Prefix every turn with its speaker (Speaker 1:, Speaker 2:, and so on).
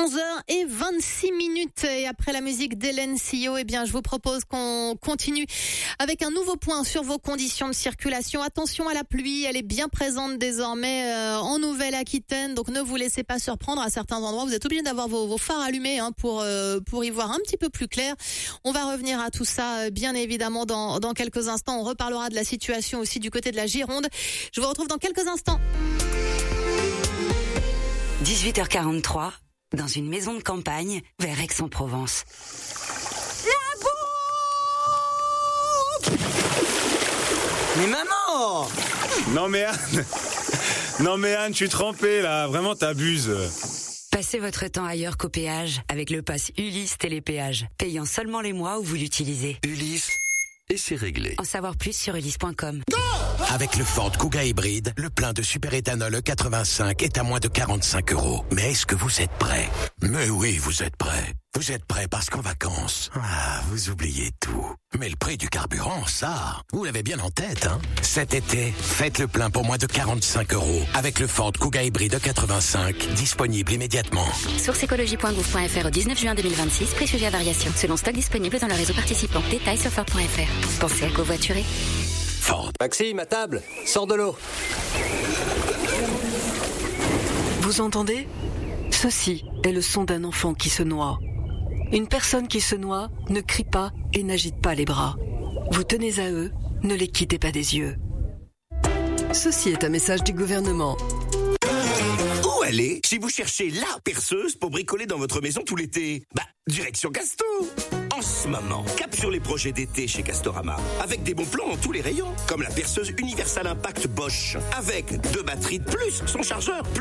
Speaker 1: 11h26 et après la musique d'Hélène Sio, eh bien, je vous propose qu'on continue avec un nouveau point sur vos conditions de circulation. Attention à la pluie, elle est bien présente désormais en Nouvelle-Aquitaine, donc ne vous laissez pas surprendre. À certains endroits, vous êtes obligés d'avoir vos phares allumés pour y voir un petit peu plus clair. On va revenir à tout ça, bien évidemment, dans quelques instants. On reparlera de la situation aussi du côté de la Gironde. Je vous retrouve dans quelques instants.
Speaker 2: 18h43, dans une maison de campagne, vers Aix-en-Provence.
Speaker 3: La bombe!
Speaker 4: Mais maman! Non mais Anne, je suis trempé là, vraiment t'abuses.
Speaker 2: Passez votre temps ailleurs qu'au péage, avec le pass Ulysse Télépéage, payant seulement les mois où vous l'utilisez.
Speaker 5: Ulysse, et c'est réglé.
Speaker 2: En savoir plus sur ulysse.com.
Speaker 6: Avec le Ford Kuga hybride, le plein de superéthanol E85 est à moins de 45 €. Mais est-ce que vous êtes prêts? Mais oui, vous êtes prêts. Vous êtes prêts parce qu'en vacances, vous oubliez tout. Mais le prix du carburant, ça, vous l'avez bien en tête, hein? Cet été, faites le plein pour moins de 45 € avec le Ford Kuga hybride E85, disponible immédiatement.
Speaker 7: Source écologie.gouv.fr au 19 juin 2026, prix sujet à variation, selon stock disponible dans le réseau participant. Détails sur Ford.fr. Pensez à covoiturer.
Speaker 6: Ford.
Speaker 8: Maxime, à table, sors de l'eau.
Speaker 9: Vous entendez? Ceci est le son d'un enfant qui se noie. Une personne qui se noie ne crie pas et n'agite pas les bras. Vous tenez à eux, ne les quittez pas des yeux. Ceci est un message du gouvernement.
Speaker 10: Où aller si vous cherchez la perceuse pour bricoler dans votre maison tout l'été? Direction Casto. En ce moment, cap sur les projets d'été chez Castorama, avec des bons plans dans tous les rayons, comme la perceuse Universal Impact Bosch, avec 2 batteries plus son chargeur, plus